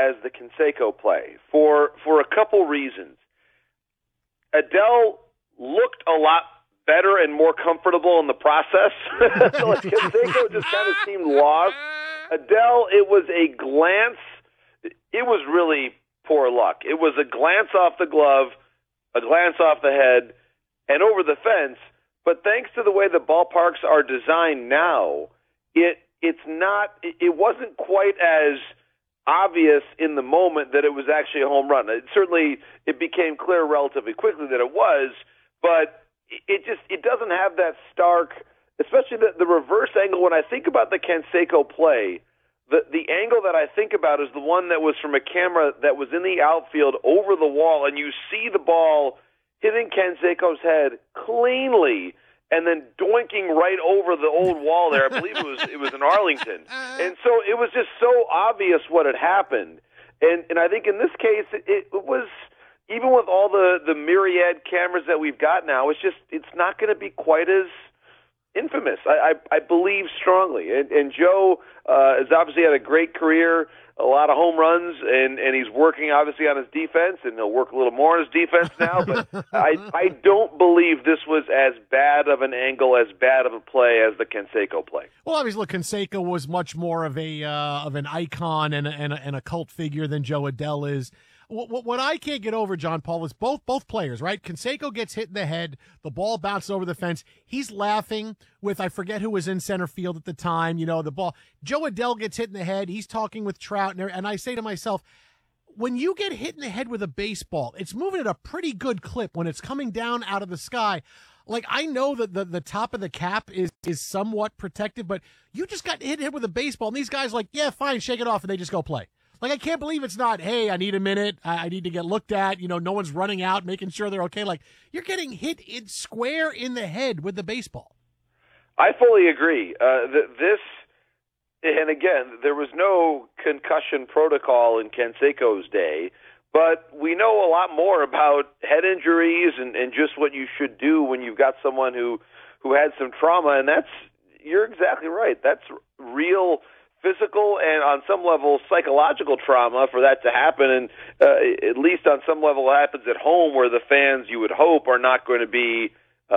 as the Canseco play for a couple reasons. Adele looked a lot better and more comfortable in the process. Like Canseco just kind of seemed lost. Adele, it was a glance. It was really poor luck. It was a glance off the glove, a glance off the head, and over the fence. But thanks to the way the ballparks are designed now, it wasn't quite as obvious in the moment that it was actually a home run. It became clear relatively quickly that it was, but it doesn't have that stark, especially the reverse angle. When I think about the Canseco play, the angle that I think about is the one that was from a camera that was in the outfield over the wall, and you see the ball hitting Canseco's head cleanly and then doinking right over the old wall there. I believe it was in Arlington. And so it was just so obvious what had happened. And I think in this case, it was, even with all the myriad cameras that we've got now, it's not going to be quite as infamous. I believe strongly. And Joe has obviously had a great career, a lot of home runs, and he's working obviously on his defense, and he'll work a little more on his defense now. But I don't believe this was as bad of an angle, as bad of a play as the Canseco play. Well, obviously, look, Canseco was much more of an icon and a cult figure than Joe Adele is. What I can't get over, John Paul, is both players, right? Canseco gets hit in the head, the ball bounces over the fence. He's laughing with, I forget who was in center field at the time, the ball. Joe Adele gets hit in the head. He's talking with Trout, and I say to myself, when you get hit in the head with a baseball, it's moving at a pretty good clip when it's coming down out of the sky. Like, I know that the top of the cap is somewhat protected, but you just got hit with a baseball, and these guys are like, yeah, fine, shake it off, and they just go play. Like, I can't believe it's not, hey, I need a minute, I need to get looked at, no one's running out, making sure they're okay. Like, you're getting hit square in the head with the baseball. I fully agree. And again, there was no concussion protocol in Canseco's day, but we know a lot more about head injuries and just what you should do when you've got someone who had some trauma, and you're exactly right. That's real physical and on some level psychological trauma for that to happen, and at least on some level it happens at home where the fans, you would hope, are not going to be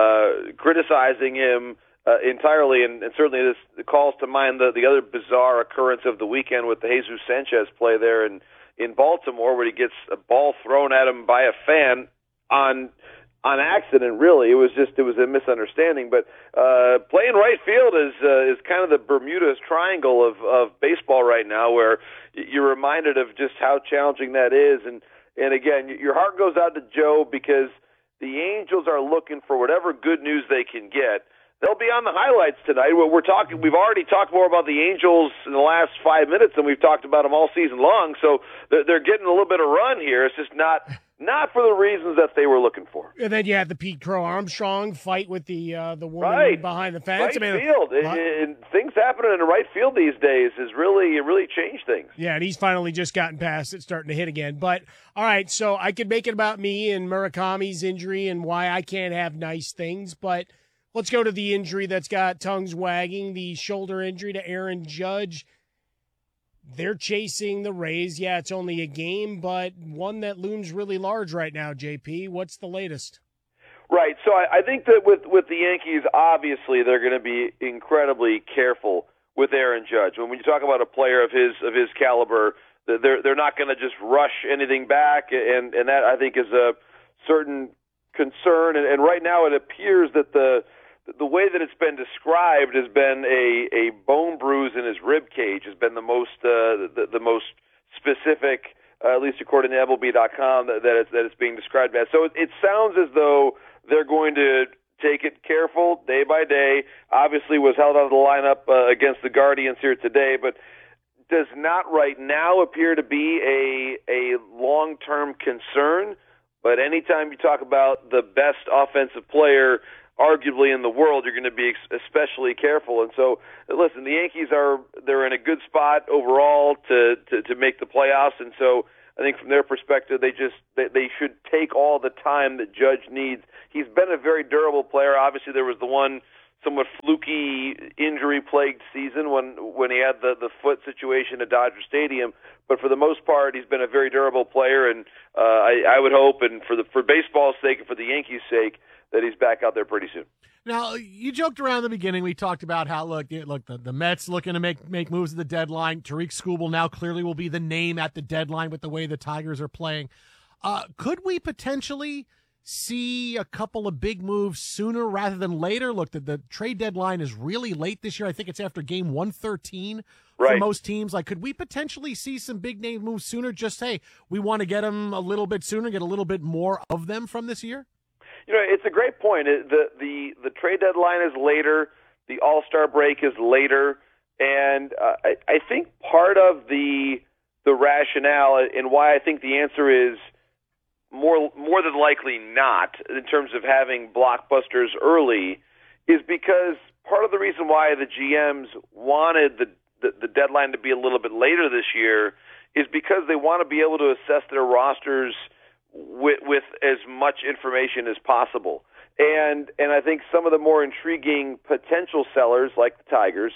criticizing him entirely, and certainly this calls to mind the other bizarre occurrence of the weekend with the Jesus Sanchez play there in Baltimore, where he gets a ball thrown at him by a fan on accident. Really, it was a misunderstanding. But playing right field is kind of the Bermuda Triangle of baseball right now, where you're reminded of just how challenging that is. And again, your heart goes out to Joe, because the Angels are looking for whatever good news they can get. They'll be on the highlights tonight. We've already talked more about the Angels in the last 5 minutes than we've talked about them all season long. So they're getting a little bit of run here. It's just not for the reasons that they were looking for. And then you had the Pete Crow Armstrong fight with the woman behind the fence. Right field. And things happening in the right field these days it really changed things. Yeah, and he's finally just gotten past it, starting to hit again. But, all right, so I could make it about me and Murakami's injury and why I can't have nice things, but let's go to the injury that's got tongues wagging, the shoulder injury to Aaron Judge. They're chasing the Rays. Yeah, it's only a game, but one that looms really large right now, JP. What's the latest? Right. So I think that with the Yankees, obviously they're going to be incredibly careful with Aaron Judge. When you talk about a player of his caliber, they're not going to just rush anything back, and that, I think, is a certain concern. And right now it appears that the way that it's been described has been a bone bruise in his rib cage has been the most specific, at least according to MLB.com, that it's being described as. So it sounds as though they're going to take it careful day by day. Obviously was held out of the lineup against the Guardians here today, but does not right now appear to be a long-term concern. But anytime you talk about the best offensive player arguably in the world, you're going to be especially careful. And so, listen, the Yankees they're in a good spot overall to make the playoffs. And so I think from their perspective, they should take all the time that Judge needs. He's been a very durable player. Obviously, there was the one somewhat fluky, injury-plagued season when he had the foot situation at Dodger Stadium. But for the most part, he's been a very durable player, and I would hope, and for baseball's sake and for the Yankees' sake, that he's back out there pretty soon. Now, you joked around in the beginning. We talked about how, look, the Mets looking to make moves at the deadline. Tarik Skubal now clearly will be the name at the deadline with the way the Tigers are playing. Could we potentially see a couple of big moves sooner rather than later? Look, the trade deadline is really late this year. I think it's after game 113 for most teams. Like, could we potentially see some big name moves sooner? Just say we want to get them a little bit sooner, get a little bit more of them from this year? You know, it's a great point. The trade deadline is later. The All-Star break is later. And I think part of the rationale and why I think the answer is more than likely not in terms of having blockbusters early is because part of the reason why the GMs wanted the deadline to be a little bit later this year is because they want to be able to assess their rosters with as much information as possible. And I think some of the more intriguing potential sellers like the Tigers,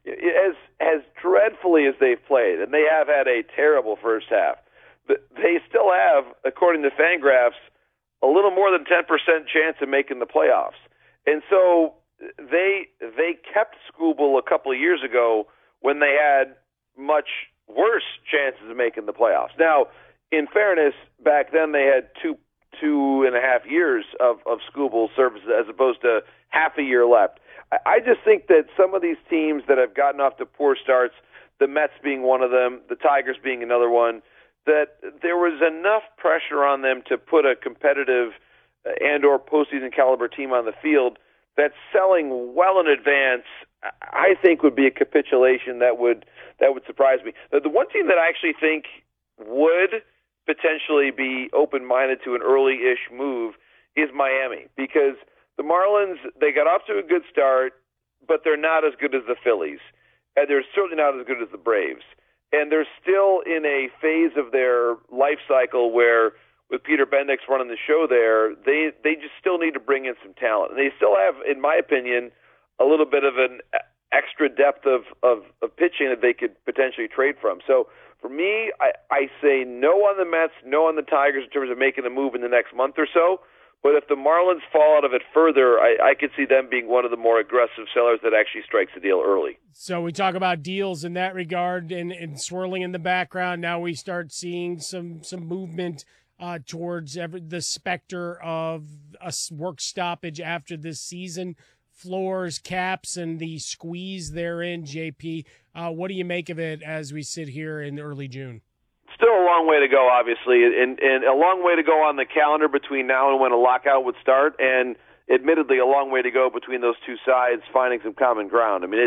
as dreadfully as they've played, and they have had a terrible first half, they still have, according to Fangraphs, a little more than 10% chance of making the playoffs. And so they kept Skubal a couple of years ago when they had much worse chances of making the playoffs. Now, in fairness, back then they had two and a half years of Skubal services as opposed to half a year left. I just think that some of these teams that have gotten off to poor starts, the Mets being one of them, the Tigers being another one, that there was enough pressure on them to put a competitive and or postseason caliber team on the field that selling well in advance, I think, would be a capitulation that would surprise me. The one team that I actually think would potentially be open-minded to an early-ish move is Miami, because the Marlins, they got off to a good start, but they're not as good as the Phillies, and they're certainly not as good as the Braves. And they're still in a phase of their life cycle where, with Peter Bendix running the show there, they just still need to bring in some talent. And they still have, in my opinion, a little bit of an extra depth of pitching that they could potentially trade from. So for me, I say no on the Mets, no on the Tigers in terms of making a move in the next month or so. But if the Marlins fall out of it further, I could see them being one of the more aggressive sellers that actually strikes a deal early. So we talk about deals in that regard and swirling in the background. Now we start seeing some movement towards the specter of a work stoppage after this season. Floors, caps, and the squeeze therein, JP. What do you make of it as we sit here in early June? Still a long way to go, obviously, and a long way to go on the calendar between now and when a lockout would start, and admittedly a long way to go between those two sides finding some common ground. I mean,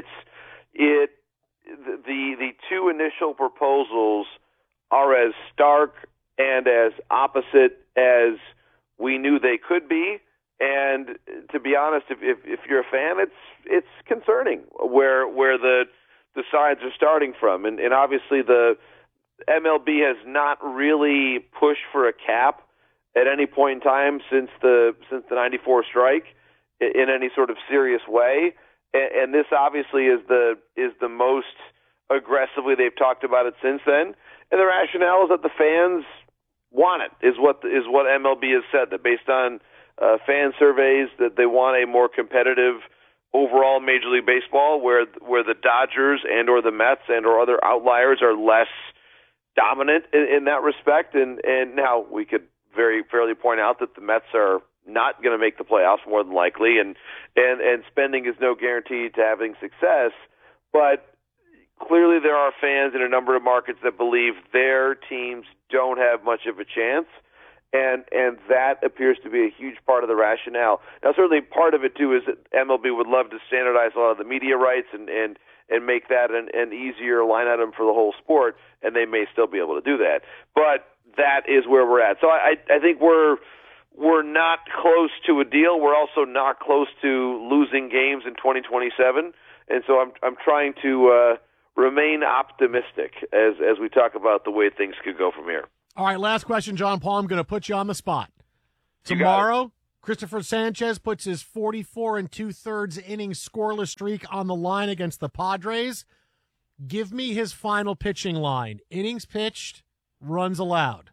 the two initial proposals are as stark and as opposite as we knew they could be. And to be honest, if you're a fan, it's concerning where the sides are starting from, and obviously the MLB has not really pushed for a cap at any point in time since the '94 strike in any sort of serious way, and this obviously is the most aggressively they've talked about it since then. And the rationale is that the fans want it, is what MLB has said, that based on fan surveys that they want a more competitive overall Major League Baseball where the Dodgers and or the Mets and or other outliers are less dominant in that respect. And now we could very fairly point out that the Mets are not going to make the playoffs more than likely, and spending is no guarantee to having success. But clearly there are fans in a number of markets that believe their teams don't have much of a chance. And that appears to be a huge part of the rationale. Now, certainly part of it, too, is that MLB would love to standardize a lot of the media rights and make that an easier line item for the whole sport, and they may still be able to do that. But that is where we're at. So I think we're not close to a deal. We're also not close to losing games in 2027. And so I'm trying to remain optimistic as we talk about the way things could go from here. All right, last question, John Paul. I'm going to put you on the spot. Tomorrow, Christopher Sanchez puts his 44 2/3 innings scoreless streak on the line against the Padres. Give me his final pitching line. Innings pitched, runs allowed.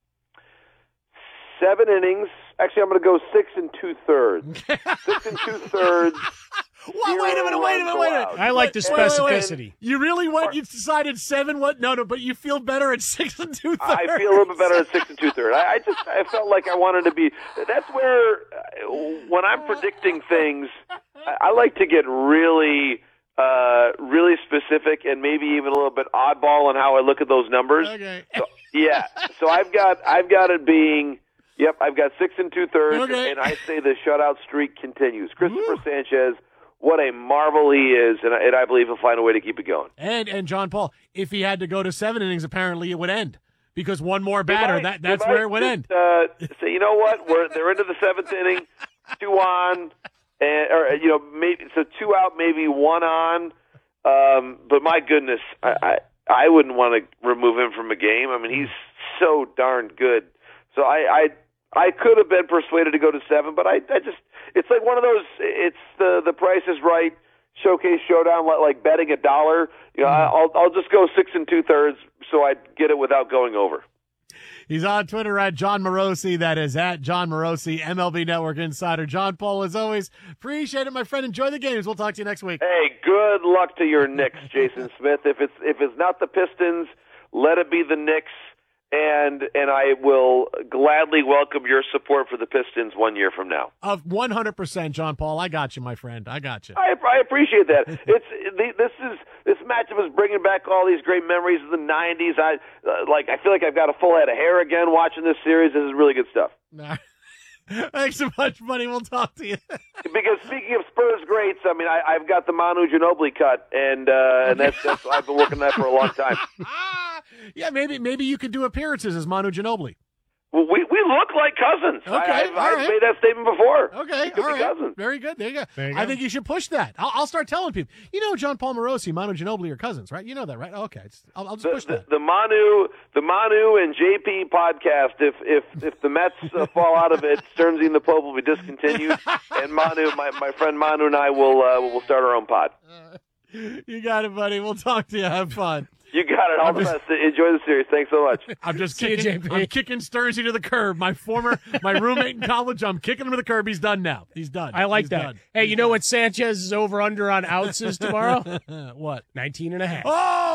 7 innings. Actually, I'm going to go 6 2/3. 6 2/3. Wait a minute. I like the specificity. You really you decided 7? What? No, but you feel better at 6 2/3. I feel a little bit better at 6 2/3. I felt like I wanted to be. That's where when I'm predicting things, I like to get really specific and maybe even a little bit oddball on how I look at those numbers. Okay. So I've got it being. Yep, I've got 6 2/3, okay. And I say the shutout streak continues. Christopher Sanchez, what a marvel he is, and I believe he'll find a way to keep it going. And John Paul, if he had to go to 7 innings, apparently it would end because one more batter. That's where it would end. So you know what? They're into the 7th inning, 2 on, and maybe so 2 out, maybe 1 on. But my goodness, I wouldn't want to remove him from a game. I mean, he's so darn good. So I could have been persuaded to go to 7, but I just it's like one of those. It's the Price is Right showcase showdown, like betting $1. I'll just go 6 2/3 so I get it without going over. He's on Twitter at John Morosi. That is at John Morosi, MLB Network Insider. John Paul, as always, appreciate it, my friend. Enjoy the games. We'll talk to you next week. Hey, good luck to your Knicks, Jason Smith. If it's not the Pistons, let it be the Knicks. And I will gladly welcome your support for the Pistons 1 year from now. Of 100%, John Paul. I got you, my friend. I got you. I appreciate that. This matchup is bringing back all these great memories of the '90s. I feel like I've got a full head of hair again watching this series. This is really good stuff. Thanks so much, buddy. We'll talk to you. Because speaking of Spurs greats, I mean, I've got the Manu Ginobili cut, and that's I've been working on that for a long time. Yeah, maybe you could do appearances as Manu Ginobili. Well, we look like cousins. Okay, I've made that statement before. Okay, all right. Cousins. Very good. There you go. I think you should push that. I'll start telling people. John Paul Morosi, Manu Ginobili are cousins, right? You know that, right? Okay, I'll just push that. The Manu and JP podcast. If the Mets fall out of it, Stearnsy and the Pope will be discontinued, and Manu, my friend Manu and I will start our own pod. You got it, buddy. We'll talk to you. Have fun. You got it. All the best. Enjoy the series. Thanks so much. I'm kicking Stearnsy to the curb. My roommate in college, I'm kicking him to the curb. He's done now. He's done. I like He's that. Done. Hey, you know what Sanchez is over-under on ounces tomorrow? What? 19.5.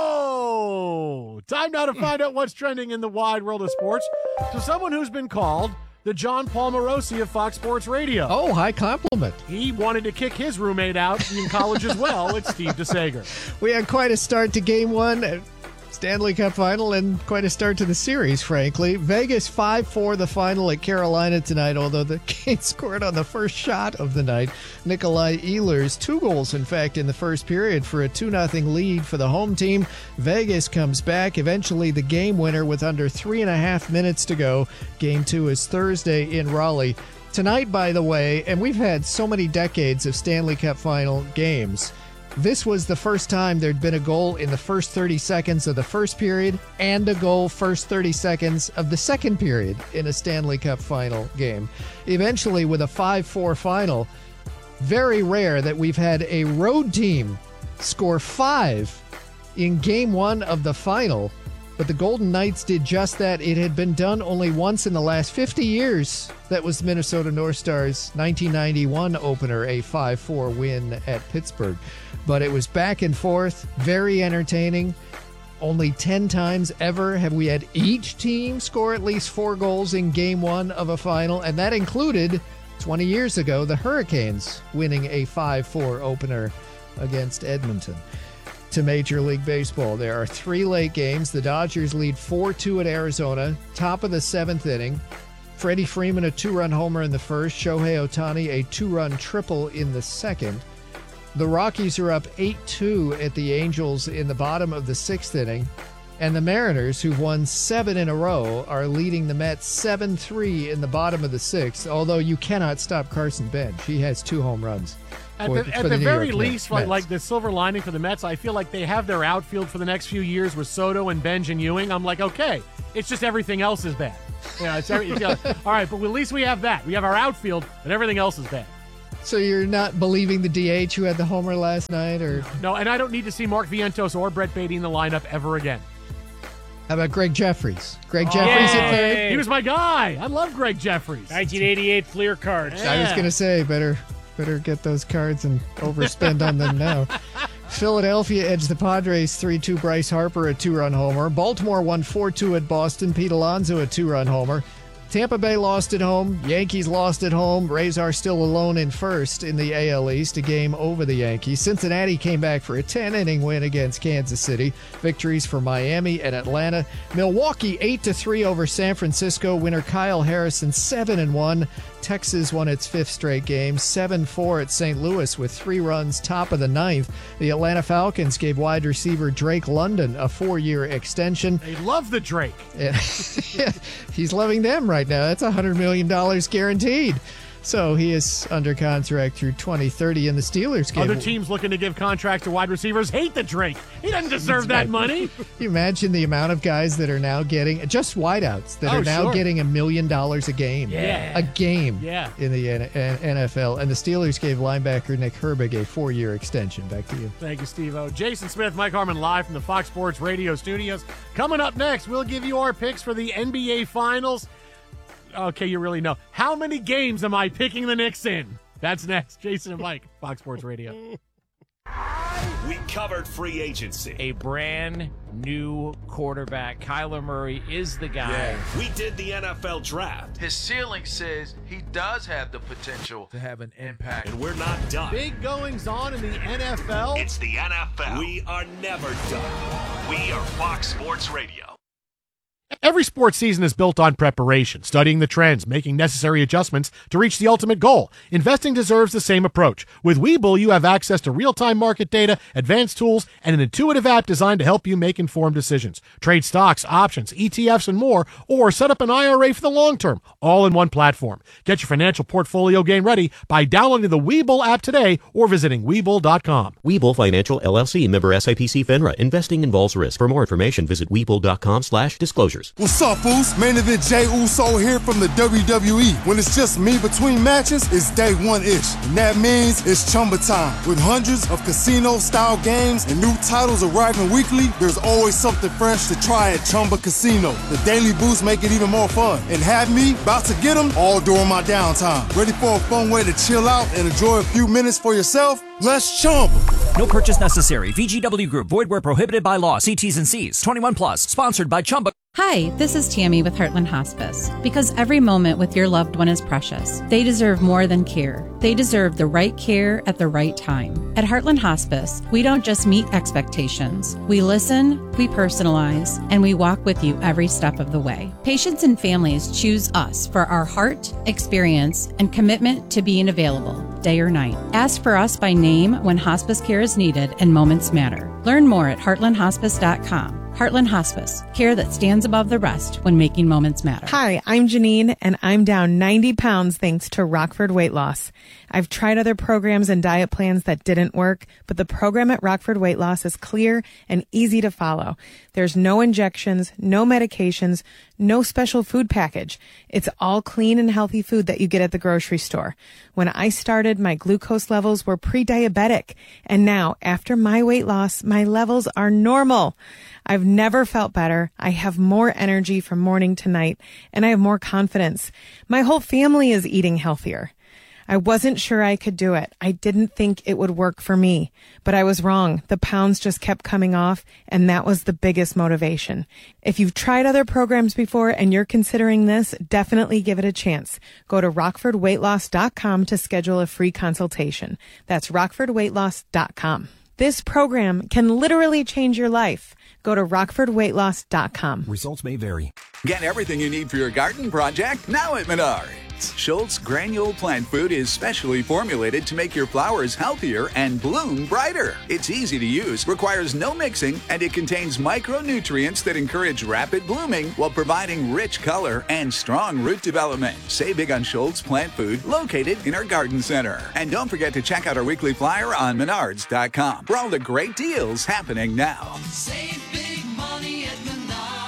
Oh! Time now to find out what's trending in the wide world of sports. To someone who's been called the John Paul Morosi of Fox Sports Radio. Oh, high compliment. He wanted to kick his roommate out in college as well. It's Steve DeSager. We had quite a start to Game 1, Stanley Cup Final, and quite a start to the series, frankly. Vegas 5-4 the final at Carolina tonight, although the Canes scored on the first shot of the night. Nikolai Ehlers, 2 goals, in fact, in the first period for a 2-0 lead for the home team. Vegas comes back, eventually the game winner with under 3.5 minutes to go. Game 2 is Thursday in Raleigh. Tonight, by the way, and we've had so many decades of Stanley Cup Final games, this was the first time there'd been a goal in the first 30 seconds of the first period and a goal first 30 seconds of the second period in a Stanley Cup Final game. Eventually, with a 5-4 final, very rare that we've had a road team score 5 in Game 1 of the final. But the Golden Knights did just that. It had been done only once in the last 50 years. That was the Minnesota North Stars' 1991 opener, a 5-4 win at Pittsburgh. But it was back and forth, very entertaining. Only 10 times ever have we had each team score at least 4 goals in Game 1 of a final, and that included 20 years ago the Hurricanes winning a 5-4 opener against Edmonton. To Major League Baseball, there are 3 late games. The Dodgers lead 4-2 at Arizona, top of the 7th inning. Freddie Freeman, a 2-run homer in the first. Shohei Ohtani, a 2-run triple in the second. The Rockies are up 8-2 at the Angels in the bottom of the 6th inning. And the Mariners, who've won 7 in a row, are leading the Mets 7-3 in the bottom of the 6th, although you cannot stop Carson Bench. He has 2 home runs. At the very least, like the silver lining for the Mets, I feel like they have their outfield for the next few years with Soto and Benj and Ewing. I'm like, okay, it's just everything else is bad. Yeah, all right, but at least we have that. We have our outfield, and everything else is bad. So you're not believing the DH who had the homer last night, or no? And I don't need to see Mark Vientos or Brett Beatty in the lineup ever again. How about Greg Jeffries? Greg Jeffries at third. He was my guy. I love Greg Jeffries. 1988 Fleer cards. Yeah. I was going to say, better get those cards and overspend on them now. Philadelphia edged the Padres 3-2. Bryce Harper a 2-run homer. Baltimore won 4-2 at Boston. Pete Alonso a 2-run homer. Tampa Bay lost at home. Yankees lost at home. Rays are still alone in first in the AL East, a game over the Yankees. Cincinnati came back for a 10-inning win against Kansas City. Victories for Miami and Atlanta. Milwaukee 8-3 over San Francisco. Winner Kyle Harrison 7-1. Texas won its 5th straight game, 7-4 at St. Louis with 3 runs, top of the 9th. The Atlanta Falcons gave wide receiver Drake London a 4-year extension. They love the Drake. He's loving them right now. That's $100 million guaranteed. So he is under contract through 2030, and the Steelers gave... Other teams looking to give contracts to wide receivers hate the Drake. He doesn't deserve that money. You imagine the amount of guys that are now getting, just wideouts, that are now getting $1 million a game. Yeah. A game in the NFL. And the Steelers gave linebacker Nick Herbig a 4-year extension. Back to you. Thank you, Steve-O. Jason Smith, Mike Harmon live from the Fox Sports Radio studios. Coming up next, we'll give you our picks for the NBA Finals. Okay, you really know. How many games am I picking the Knicks in? That's next. Jason and Mike, Fox Sports Radio. We covered free agency. A brand new quarterback. Kyler Murray is the guy. Yeah. We did the NFL draft. His ceiling says he does have the potential to have an impact. And we're not done. Big goings on in the NFL. It's the NFL. We are never done. We are Fox Sports Radio. Every sports season is built on preparation, studying the trends, making necessary adjustments to reach the ultimate goal. Investing deserves the same approach. With Webull, you have access to real-time market data, advanced tools, and an intuitive app designed to help you make informed decisions. Trade stocks, options, ETFs, and more, or set up an IRA for the long term, all in one platform. Get your financial portfolio game ready by downloading the Webull app today or visiting Webull.com. Webull Financial LLC, member SIPC FINRA. Investing involves risk. For more information, visit Webull.com/disclosures. What's up, Foos? Main event Jey Uso here from the WWE. When it's just me between matches, it's day one-ish. And that means it's Chumba time. With hundreds of casino-style games and new titles arriving weekly, there's always something fresh to try at Chumba Casino. The daily boosts make it even more fun. And have me about to get them all during my downtime. Ready for a fun way to chill out and enjoy a few minutes for yourself? Let's Chumba. No purchase necessary. VGW Group. Void where prohibited by law. See T's and C's. 21 plus. Sponsored by Chumba. Hi, this is Tammy with Heartland Hospice. Because every moment with your loved one is precious. They deserve more than care. They deserve the right care at the right time. At Heartland Hospice, we don't just meet expectations. We listen, we personalize, and we walk with you every step of the way. Patients and families choose us for our heart, experience, and commitment to being available, day or night. Ask for us by name when hospice care is needed and moments matter. Learn more at heartlandhospice.com. Heartland Hospice, care that stands above the rest when making moments matter. Hi, I'm Janine, and I'm down 90 pounds thanks to Rockford Weight Loss. I've tried other programs and diet plans that didn't work, but the program at Rockford Weight Loss is clear and easy to follow. There's no injections, no medications, no special food package. It's all clean and healthy food that you get at the grocery store. When I started, my glucose levels were pre-diabetic, and now, after my weight loss, my levels are normal. I've never felt better. I have more energy from morning to night, and I have more confidence. My whole family is eating healthier. I wasn't sure I could do it. I didn't think it would work for me, but I was wrong. The pounds just kept coming off, and that was the biggest motivation. If you've tried other programs before and you're considering this, definitely give it a chance. Go to rockfordweightloss.com to schedule a free consultation. That's rockfordweightloss.com. This program can literally change your life. Go to rockfordweightloss.com. Results may vary. Get everything you need for your garden project now at Menards. Schultz Granule Plant Food is specially formulated to make your flowers healthier and bloom brighter. It's easy to use, requires no mixing, and it contains micronutrients that encourage rapid blooming while providing rich color and strong root development. Save big on Schultz Plant Food, located in our garden center. And don't forget to check out our weekly flyer on Menards.com for all the great deals happening now. Save big money at Menards.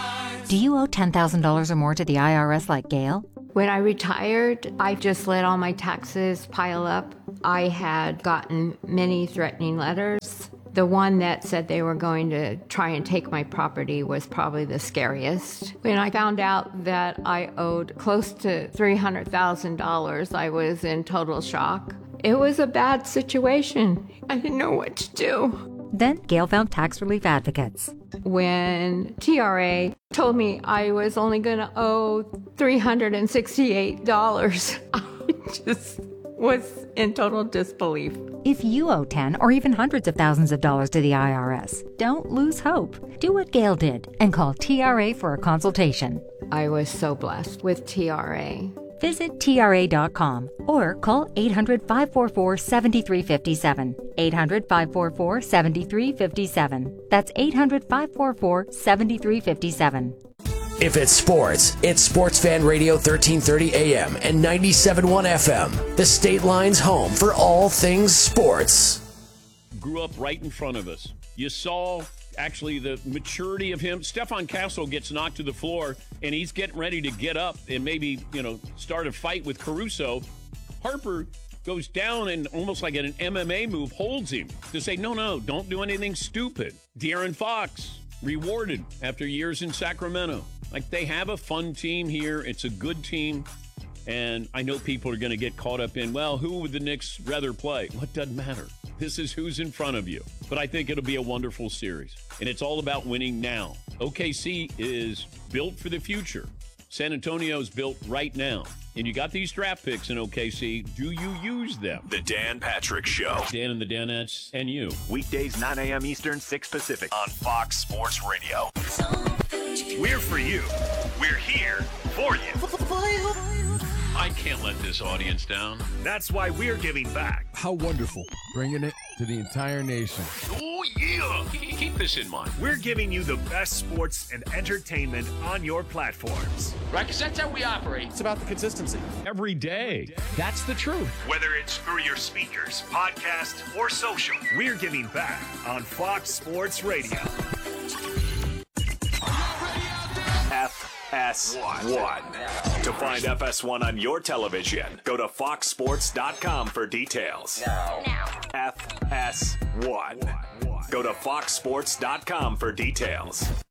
Do you owe $10,000 or more to the IRS like Gail? When I retired, I just let all my taxes pile up. I had gotten many threatening letters. The one that said they were going to try and take my property was probably the scariest. When I found out that I owed close to $300,000, I was in total shock. It was a bad situation. I didn't know what to do. Then Gail found tax relief advocates. When TRA told me I was only going to owe $368, I just was in total disbelief. If you owe 10 or even hundreds of thousands of dollars to the IRS, don't lose hope. Do what Gail did and call TRA for a consultation. I was so blessed with TRA. Visit TRA.com or call 800-544-7357. 800-544-7357. That's 800-544-7357. If it's sports, it's Sports Fan Radio 1330 AM and 97.1 FM. The State Line's home for all things sports. Grew up right in front of us. You saw actually the maturity of him. Stefan Castle gets knocked to the floor, and he's getting ready to get up and maybe, start a fight with Caruso. Harper goes down and almost like an MMA move holds him to say, no, don't do anything stupid. De'Aaron Fox rewarded after years in Sacramento. Like, they have a fun team here. It's a good team. And I know people are going to get caught up in, well, who would the Knicks rather play? What doesn't matter? This is who's in front of you. But I think it'll be a wonderful series. And it's all about winning now. OKC is built for the future. San Antonio's built right now. And you got these draft picks in OKC. Do you use them? The Dan Patrick Show. Dan and the Danettes and you. Weekdays 9 a.m. Eastern, 6 Pacific on Fox Sports Radio. We're for you. We're here for you. I can't let this audience down. That's why we're giving back. How wonderful. Bringing it to the entire nation. Oh, yeah. Keep this in mind. We're giving you the best sports and entertainment on your platforms. Right, because that's how we operate. It's about the consistency. Every day. That's the truth. Whether it's through your speakers, podcast, or social, we're giving back on Fox Sports Radio. FS1. To find FS1 on your television, go to foxsports.com for details. Now. FS1. Go to foxsports.com for details.